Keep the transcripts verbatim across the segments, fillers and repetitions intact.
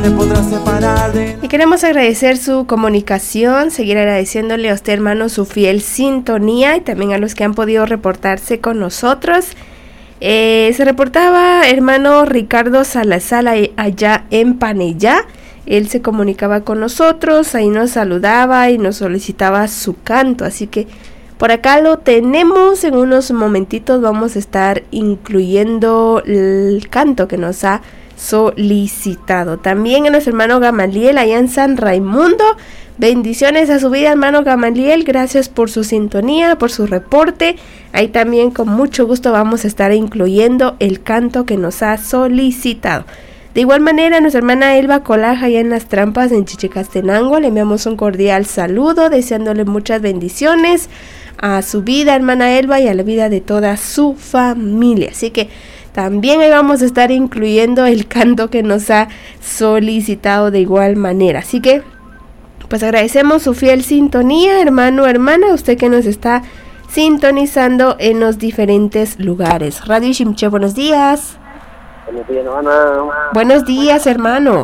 me podrás separar de... Y queremos agradecer su comunicación, seguir agradeciéndole a usted, hermano, su fiel sintonía y también a los que han podido reportarse con nosotros. Eh, se reportaba hermano Ricardo Salazar allá en Panellá. Él se comunicaba con nosotros, ahí nos saludaba y nos solicitaba su canto, así que por acá lo tenemos. En unos momentitos vamos a estar incluyendo el canto que nos ha solicitado. También a nuestro hermano Gamaliel allá en San Raimundo. Bendiciones a su vida, hermano Gamaliel. Gracias por su sintonía, por su reporte. Ahí también con mucho gusto vamos a estar incluyendo el canto que nos ha solicitado. De igual manera, nuestra hermana Elba Colaja allá en Las Trampas en Chichicastenango, le enviamos un cordial saludo, deseándole muchas bendiciones a su vida, hermana Elba, y a la vida de toda su familia. Así que también ahí vamos a estar incluyendo el canto que nos ha solicitado de igual manera. Así que pues agradecemos su fiel sintonía, hermano, hermana, usted que nos está sintonizando en los diferentes lugares. Radio Shimche, buenos días. Buenos días, hermana. Buenos días, hermano.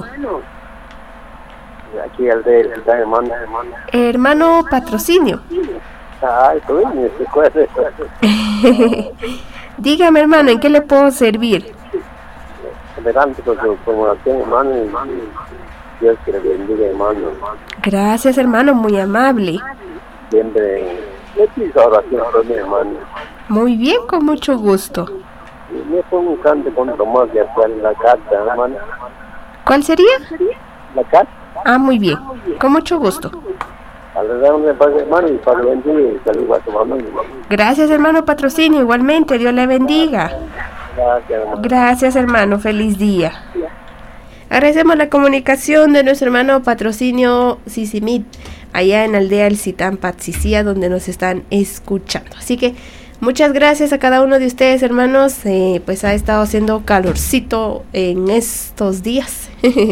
Aquí el de el de hermano, hermano. Hermano Patrocinio. Ay, tú, me recuerdas. Dígame, hermano, ¿en qué le puedo servir? Adelante con su comunicación, hermano. Dios que le bendiga, hermano. Gracias, hermano, muy amable. Siempre le pido oración por mi hermano. Muy bien, con mucho gusto. Me pongo un canto con Tomás de hacer la carta, hermano. ¿Cuál sería? La carta. Ah, muy bien, con mucho gusto. Hermano, y para bendiga y saludo a tu mamá. Gracias, hermano Patrocinio, igualmente, Dios le bendiga. Gracias, hermano. Gracias, hermano, feliz día. Agradecemos la comunicación de nuestro hermano Patrocinio Sisimit, allá en Aldea El Citán Patsicía, donde nos están escuchando. Así que muchas gracias a cada uno de ustedes, hermanos. Eh, pues ha estado haciendo calorcito en estos días.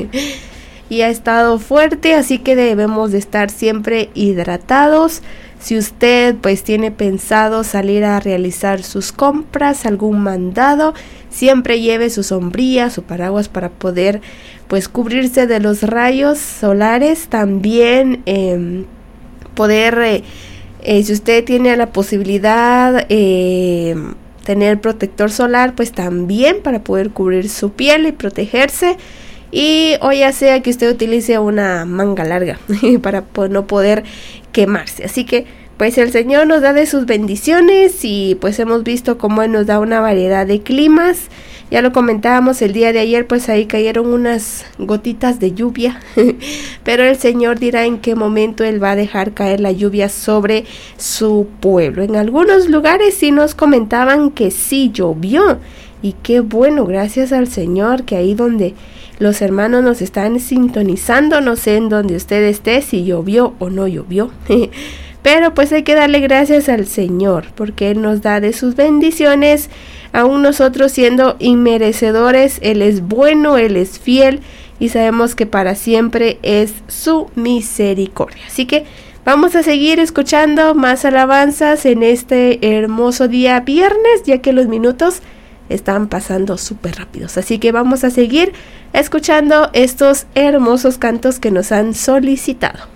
Y ha estado fuerte, así que debemos de estar siempre hidratados. Si usted pues tiene pensado salir a realizar sus compras, algún mandado, siempre lleve su sombrilla, su paraguas para poder pues cubrirse de los rayos solares. También eh, poder, eh, eh, si usted tiene la posibilidad eh, tener protector solar, pues también para poder cubrir su piel y protegerse. Y o ya sea que usted utilice una manga larga para no poder quemarse. Así que pues el Señor nos da de sus bendiciones y pues hemos visto cómo Él nos da una variedad de climas. Ya lo comentábamos el día de ayer, pues ahí cayeron unas gotitas de lluvia. Pero el Señor dirá en qué momento Él va a dejar caer la lluvia sobre su pueblo. En algunos lugares sí nos comentaban que sí llovió. Y qué bueno, gracias al Señor, que ahí donde los hermanos nos están sintonizando, no sé en donde usted esté, si llovió o no llovió. Pero pues hay que darle gracias al Señor, porque Él nos da de sus bendiciones, aún nosotros siendo inmerecedores. Él es bueno, Él es fiel y sabemos que para siempre es su misericordia. Así que vamos a seguir escuchando más alabanzas en este hermoso día viernes, ya que los minutos están pasando súper rápidos. Así que vamos a seguir escuchando estos hermosos cantos que nos han solicitado.